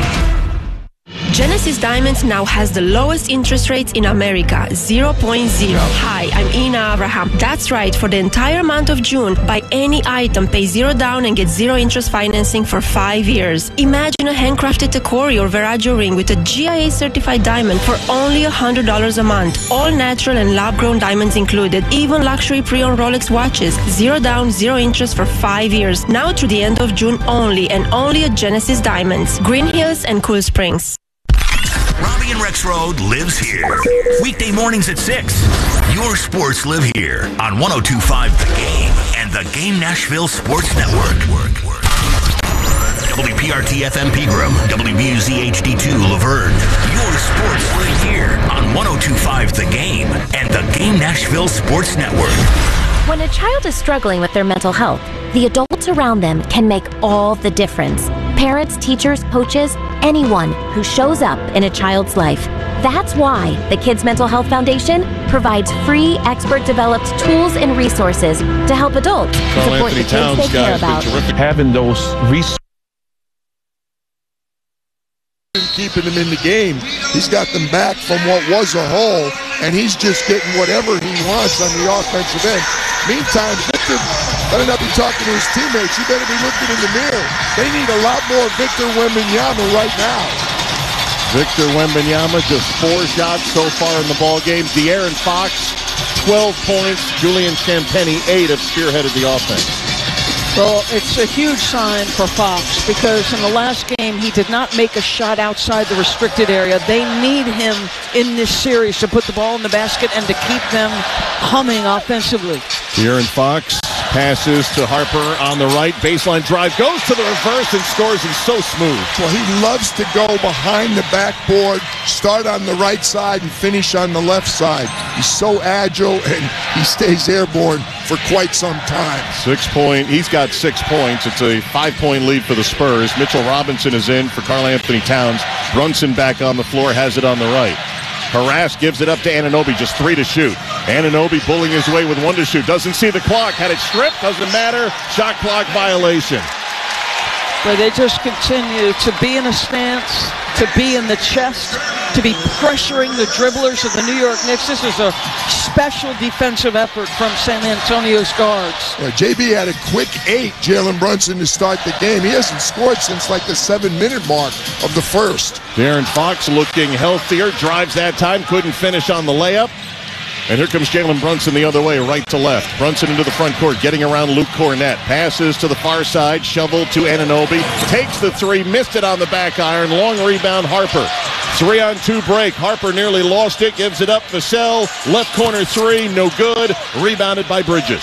Genesis Diamonds now has the lowest interest rates in America, zero point zero. Hi, I'm Ina Abraham. That's right, for the entire month of June, buy any item, pay zero down and get zero interest financing for five years. Imagine a handcrafted Tacori or Veragio ring with a G I A certified diamond for only one hundred dollars a month. All natural and lab-grown diamonds included, even luxury pre-owned Rolex watches. Zero down, zero interest for five years. Now through the end of June only, and only at Genesis Diamonds, Green Hills and Cool Springs. Robbie and Rex Road lives here. Weekday mornings at six. Your sports live here on one oh two point five The Game and the Game Nashville Sports Network. W P R T F M Pegram, W B U Z H D two Laverne. Your sports live here on one oh two point five The Game and the Game Nashville Sports Network. When a child is struggling with their mental health, the adults around them can make all the difference. Parents, teachers, coaches, anyone who shows up in a child's life. That's why the Kids Mental Health Foundation provides free, expert-developed tools and resources to help adults Carl support Anthony the kids Towns, they care guys, been about. terrific. Having those resources. Keeping him in the game. He's got them back from what was a hole, and he's just getting whatever he wants on the offensive end. Meantime, Victor better not be talking to his teammates. He better be looking in the mirror. They need a lot more Victor Wembanyama right now. Victor Wembanyama, just four shots so far in the ball game. De'Aaron Fox, twelve points. Julian Champagnie, eight, have spearheaded the offense. Well, it's a huge sign for Fox because in the last game he did not make a shot outside the restricted area. They need him in this series to put the ball in the basket and to keep them humming offensively. De'Aaron Fox passes to Harper on the right. Baseline drive goes to the reverse and scores. He's so smooth. Well, he loves to go behind the backboard, start on the right side and finish on the left side. He's so agile and he stays airborne for quite some time. Six point. He's got six points. It's a five-point lead for the Spurs. Mitchell Robinson is in for Karl Anthony Towns. Brunson back on the floor, has it on the right. Harass gives it up to Anunoby, just three to shoot. Anunoby bullying his way with one to shoot. Doesn't see the clock. Had it stripped. Doesn't matter. Shot clock violation. But they just continue to be in a stance, to be in the chest, to be pressuring the dribblers of the New York Knicks. This is a special defensive effort from San Antonio's guards. Yeah, J B had a quick eight, Jalen Brunson, to start the game. He hasn't scored since like the seven-minute mark of the first. De'Aaron Fox looking healthier. Drives that time. Couldn't finish on the layup. And here comes Jalen Brunson the other way, right to left. Brunson into the front court, getting around Luke Cornett. Passes to the far side, shovel to Anunoby. Takes the three, missed it on the back iron. Long rebound, Harper. Three on two break. Harper nearly lost it, gives it up. Vassell, left corner three, no good. Rebounded by Bridges.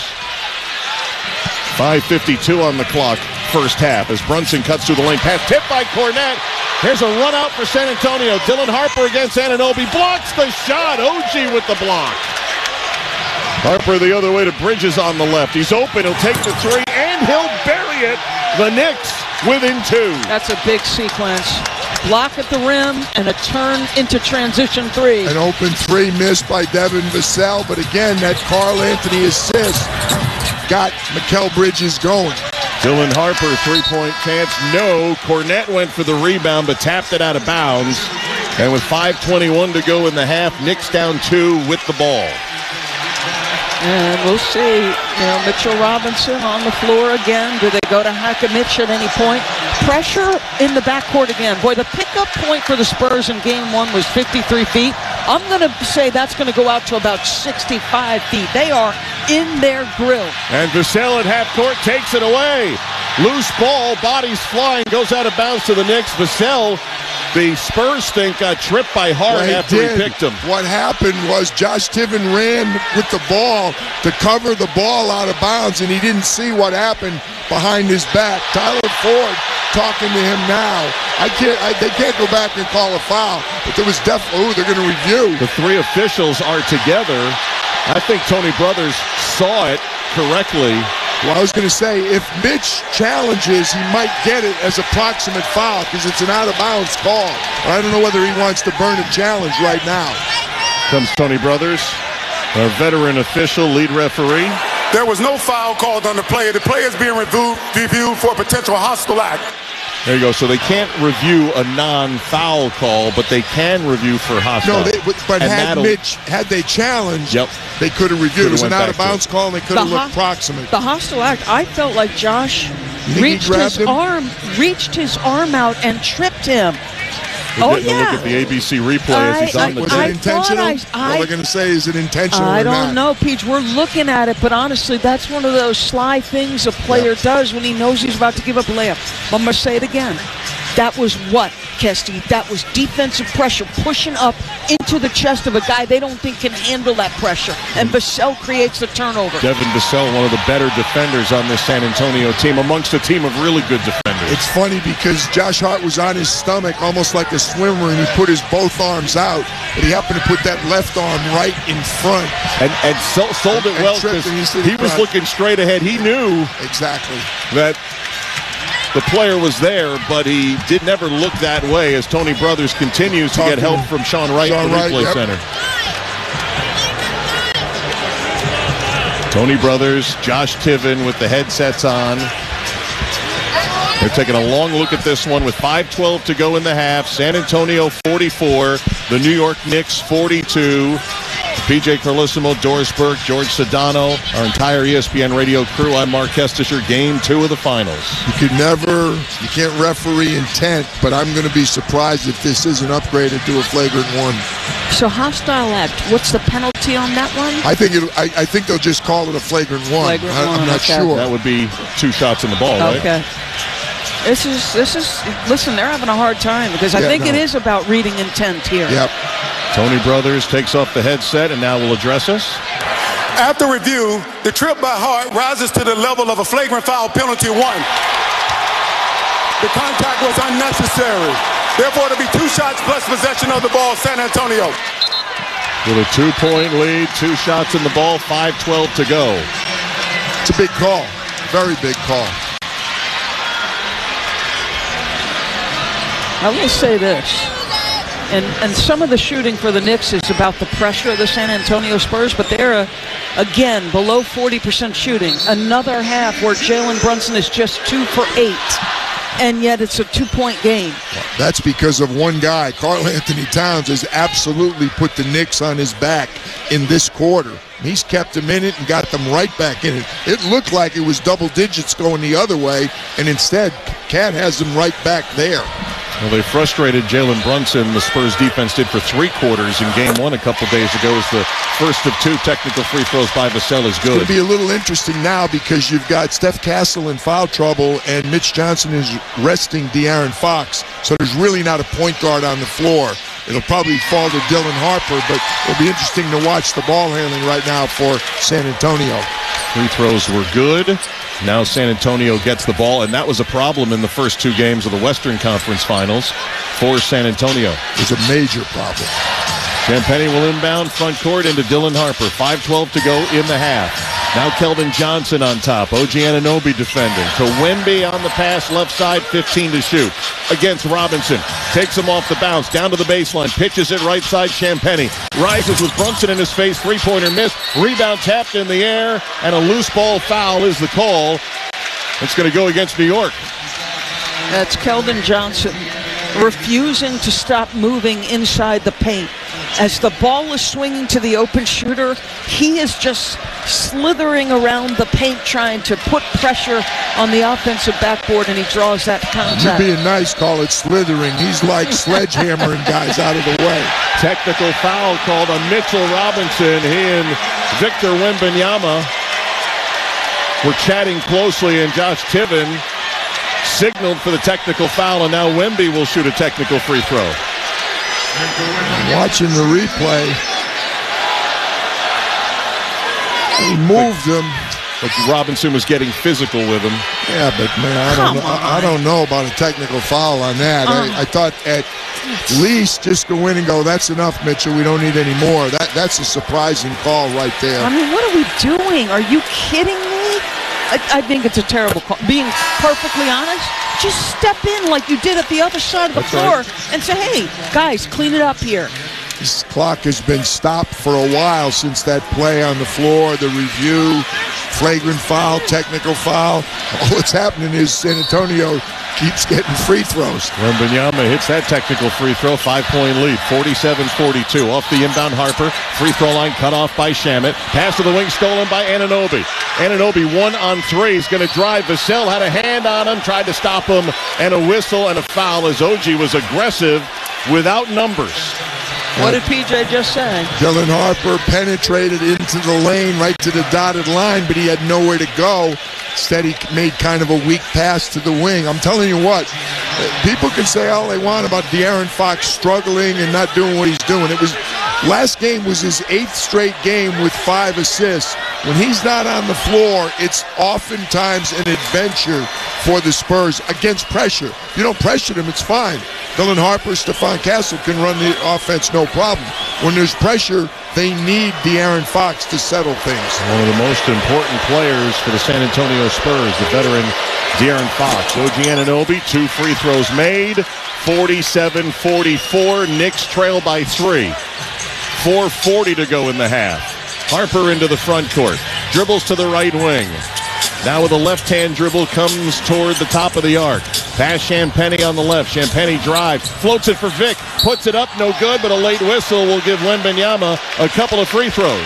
five fifty-two on the clock, first half, as Brunson cuts through the lane. Pass tipped by Cornett. Here's a run out for San Antonio. Dylan Harper against Anunoby. Blocks the shot. O G with the block. Harper the other way to Bridges on the left. He's open. He'll take the three, and he'll bury it. The Knicks within two. That's a big sequence. Block at the rim and a turn into transition three. An open three missed by Devin Vassell, but again, that Carl Anthony assist got Mikal Bridges going. Dylan Harper, three-point chance. No. Cornette went for the rebound, but tapped it out of bounds. And with five twenty-one to go in the half, Knicks down two with the ball. And we'll see, you know, Mitchell Robinson on the floor again. Do they go to Hakamich at any point? Pressure in the backcourt again. Boy, the pickup point for the Spurs in game one was fifty-three feet. I'm going to say that's going to go out to about sixty-five feet. They are in their grill. And Vassell at half court takes it away. Loose ball, bodies flying, goes out of bounds to the Knicks. Vassell, the Spurs think, got tripped by Hart Well, after did. he picked him. What happened was Josh Tiven ran with the ball to cover the ball out of bounds, and he didn't see what happened behind his back. Tyler Ford talking to him now. I can't. I, they can't go back and call a foul, but there was definitely. Oh, they're going to review. The three officials are together. I think Tony Brothers saw it correctly. Well, I was going to say, if Mitch challenges, he might get it as a proximate foul because it's an out-of-bounds call. I don't know whether he wants to burn a challenge right now. Comes Tony Brothers, a veteran official, lead referee. There was no foul called on the player. The player is being reviewed, reviewed for a potential hostile act. There you go. So they can't review a non-foul call, but they can review for hostile. No, they, but And had that'll- Mitch, had they challenged, Yep. they could have reviewed. It was Could've an went back to out-of-bounds it. call, and they could have The looked ho- proximate. The hostile act, I felt like Josh think he reached grabbed his him? arm, reached his arm out and tripped him. We're Oh, getting a yeah. look at the A B C replay as he's I- on the Was I it tape. intentional? thought I- All they're going to say is it intentional I or don't not. know, Peach. We're looking at it, but honestly, that's one of those sly things a player does when he knows he's about to give up a layup. But I'm going to say it again. That was what, Kesty? That was defensive pressure pushing up into the chest of a guy they don't think can handle that pressure. And Vassell creates the turnover. Devin Vassell, one of the better defenders on this San Antonio team, amongst a team of really good defenders. It's funny because Josh Hart was on his stomach almost like a swimmer, and he put his both arms out, but he happened to put that left arm right in front. And, and so, sold it And well tripped because and he said he he was got- looking straight ahead. He knew Exactly. that the player was there, but he did never look that way as Tony Brothers continues to get Talking help to from Sean Wright, Sean the Wright, replay yep. center. Tony Brothers, Josh Tiven with the headsets on. They're taking a long look at this one with five twelve to go in the half. San Antonio forty-four, the New York Knicks forty-two. P J Carlissimo, Doris Burke, George Sedano, our entire E S P N radio crew. I'm Mark Kestisher. Game two of the finals. You could never, you can't referee intent, but I'm going to be surprised if this isn't upgraded to a flagrant one. So hostile act, what's the penalty on that one? I think it. I, I think they'll just call it a flagrant one. Flagrant I, I'm one, not okay. sure. That would be two shots in the ball, right? Okay. This is, this is, listen, they're having a hard time because I Yeah, think no. it is about reading intent here. Yep. Tony Brothers takes off the headset and now will address us. After review, the trip by Hart rises to the level of a flagrant foul penalty one. The contact was unnecessary. Therefore, it'll be two shots plus possession of the ball, San Antonio. With a two-point lead, two shots in the ball, five twelve to go. It's a big call. Very big call. I will say this, and and some of the shooting for the Knicks is about the pressure of the San Antonio Spurs, but they're, uh, again, below forty percent shooting. Another half where Jalen Brunson is just two for eight, and yet it's a two-point game. That's because of one guy. Karl Anthony Towns has absolutely put the Knicks on his back in this quarter. He's kept them in it and got them right back in it. It looked like it was double digits going the other way, and instead, Cat has them right back there. Well, they frustrated Jalen Brunson. The Spurs defense did for three quarters in game one a couple days ago. As the first of two technical free throws by Vassell is It's going good. to be a little interesting now because you've got Steph Castle in foul trouble and Mitch Johnson is resting De'Aaron Fox. So there's really not a point guard on the floor. It'll probably fall to Dylan Harper, but it'll be interesting to watch the ball handling right now for San Antonio. Free throws were good. Now San Antonio gets the ball, and that was a problem in the first two games of the Western Conference Finals for San Antonio. It's a major problem. Champagnie will inbound front court into Dylan Harper. five twelve to go in the half. Now Keldon Johnson on top. O G Anunoby defending. To Wemby on the pass, left side, fifteen to shoot. Against Robinson. Takes him off the bounce, down to the baseline. Pitches it right side, Champagnie. Rises with Brunson in his face, three-pointer miss. Rebound tapped in the air, and a loose ball foul is the call. It's going to go against New York. That's Keldon Johnson refusing to stop moving inside the paint. As the ball is swinging to the open shooter, he is just slithering around the paint trying to put pressure on the offensive backboard, and he draws that contact. You're being nice, call it slithering. He's like sledgehammering guys out of the way. Technical foul called on Mitchell Robinson. He and Victor Wembanyama were chatting closely, and Josh Tiven signaled for the technical foul, and now Wemby will shoot a technical free throw. Watching the replay, he moved him. But Robinson was getting physical with him. Yeah, but man, I don't, know, I, I don't know about a technical foul on that. Um, I, I thought at least just go in and go, that's enough, Mitchell. We don't need any more. That That's a surprising call right there. I mean, what are we doing? Are you kidding me? I, I think it's a terrible call. Being perfectly honest, just step in like you did at the other side of the That's floor right. and say, hey, guys, clean it up here. This clock has been stopped for a while since that play on the floor, the review, flagrant foul, technical foul. All that's happening is San Antonio keeps getting free throws. Wembanyama hits that technical free throw, five-point lead, forty-seven forty-two. Off the inbound Harper, free throw line cut off by Shamet. Pass to the wing stolen by Anunoby. Anunoby one on three. He's going to drive. Vassell had a hand on him, tried to stop him, and a whistle and a foul as O G was aggressive without numbers. What did P J just say? Dylan Harper penetrated into the lane right to the dotted line, but he had nowhere to go. Instead, he made kind of a weak pass to the wing. I'm telling you what, people can say all they want about De'Aaron Fox struggling and not doing what he's doing. It was last game was his eighth straight game with five assists. When he's not on the floor, it's oftentimes an adventure for the Spurs against pressure. If you don't pressure them, it's fine. Dylan Harper, Stephon Castle can run the offense no problem. When there's pressure, they need De'Aaron Fox to settle things. One of the most important players for the San Antonio Spurs, the veteran De'Aaron Fox. O G Anunoby, two free throws made, forty-seven forty-four. Knicks trail by three. four forty to go in the half. Harper into the front court. Dribbles to the right wing. Now with a left-hand dribble, comes toward the top of the arc. Pass Champagnie on the left. Champagnie drives, floats it for Vic, puts it up, no good, but a late whistle will give Wembanyama a couple of free throws.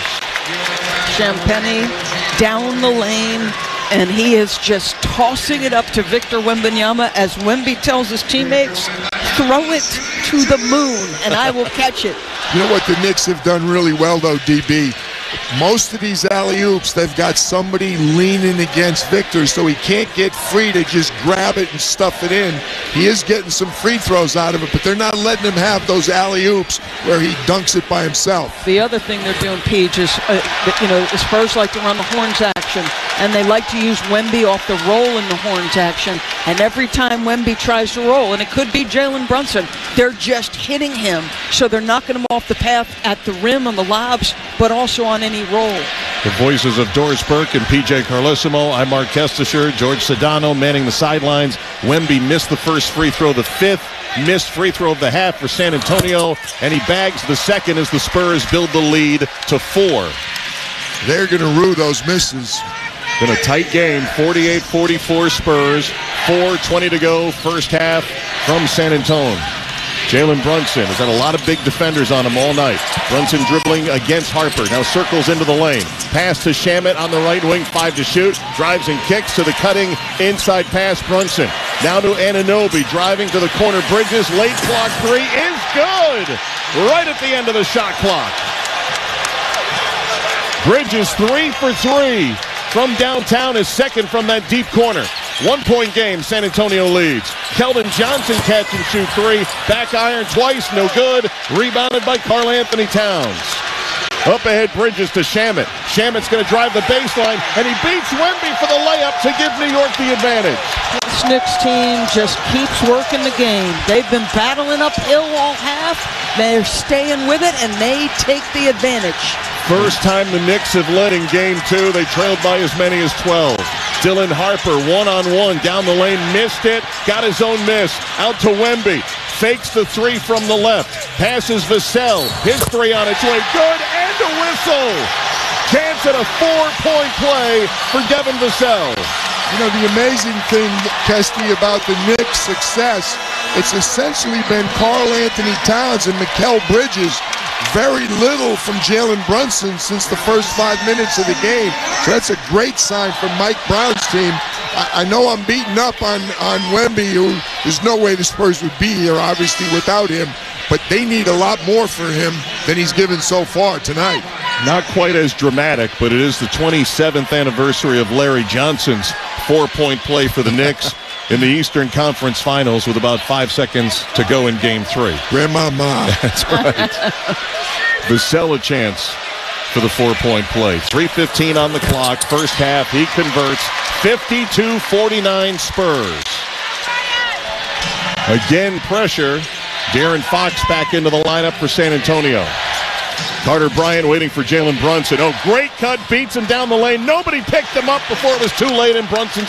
Champagnie down the lane, and he is just tossing it up to Victor Wembanyama as Wemby tells his teammates, throw it to the moon, and I will catch it. You know what the Knicks have done really well, though, D B? Most of these alley-oops, they've got somebody leaning against Victor, so he can't get free to just grab it and stuff it in. He is getting some free throws out of it, but they're not letting him have those alley-oops where he dunks it by himself. The other thing they're doing, Peach, is, uh, you know, the Spurs like to run the horns action, and they like to use Wemby off the roll in the horns action, and every time Wemby tries to roll, and it could be Jalen Brunson, they're just hitting him, so they're knocking him off the path at the rim on the lobs, but also on any roll. The voices of Doris Burke and P J Carlesimo. I'm Mark Kestisher. George Sedano manning the sidelines. Wemby missed the first free throw, the fifth missed free throw of the half for San Antonio, and he bags the second as the Spurs build the lead to four. They're going to rue those misses. Been a tight game, forty-eight forty-four Spurs, four twenty to go, first half from San Antonio. Jalen Brunson has had a lot of big defenders on him all night. Brunson dribbling against Harper. Now circles into the lane. Pass to Shamet on the right wing. Five to shoot. Drives and kicks to the cutting inside pass. Brunson. Now to Anunoby. Driving to the corner. Bridges. Late clock three is good. Right at the end of the shot clock. Bridges three for three. From downtown is second from that deep corner. One-point game, San Antonio leads. Keldon Johnson catch and shoot three. Back iron twice, no good. Rebounded by Karl Anthony Towns. Up ahead, Bridges to Shamet. Shamet's going to drive the baseline, and he beats Wemby for the layup to give New York the advantage. This Knicks team just keeps working the game. They've been battling uphill all half. They're staying with it, and they take the advantage. First time the Knicks have led in game two. They trailed by as many as twelve. Dylan Harper, one-on-one, down the lane, missed it, got his own miss. Out to Wemby, fakes the three from the left, passes Vassell, his three on its way, good, and a whistle. Chance at a four-point play for Devin Vassell. You know, the amazing thing, Kesty, about the Knicks' success, it's essentially been Karl Anthony Towns and Mikal Bridges. Very little from Jalen Brunson since the first five minutes of the game. So that's a great sign for Mike Brown's team. I, I know I'm beating up on, on Wemby, who there's no way the Spurs would be here, obviously, without him. But they need a lot more for him than he's given so far tonight. Not quite as dramatic, but it is the twenty-seventh anniversary of Larry Johnson's four-point play for the Knicks in the Eastern Conference Finals with about five seconds to go in Game three. Grandmama. That's right. Vassell a chance for the four-point play. three fifteen on the clock. First half, he converts. fifty-two forty-nine Spurs. Again, pressure. De'Aaron Fox back into the lineup for San Antonio. Carter Bryant waiting for Jalen Brunson. Oh, great cut, beats him down the lane. Nobody picked him up before it was too late, and Brunson's